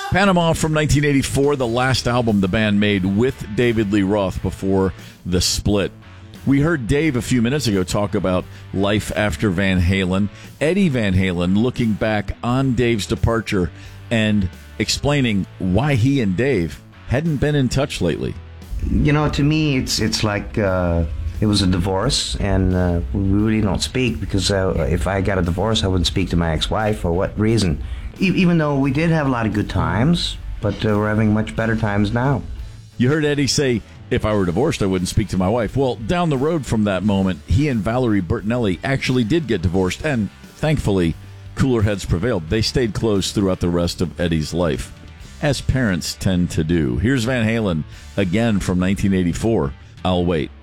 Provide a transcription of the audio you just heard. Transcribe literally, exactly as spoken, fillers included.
Panama from nineteen eighty-four, the last album the band made with David Lee Roth before the split. We heard Dave a few minutes ago talk about life after Van Halen. Eddie Van Halen looking back on Dave's departure and explaining why he and Dave hadn't been in touch lately. You know, to me, it's it's like uh, it was a divorce, and uh, we really don't speak because uh, if I got a divorce, I wouldn't speak to my ex-wife. For what reason? E- even though we did have a lot of good times, but uh, we're having much better times now. You heard Eddie say, if I were divorced, I wouldn't speak to my wife. Well, down the road from that moment, he and Valerie Bertinelli actually did get divorced, and thankfully, cooler heads prevailed. They stayed close throughout the rest of Eddie's life, as parents tend to do. Here's Van Halen again from nineteen eighty-four, I'll Wait.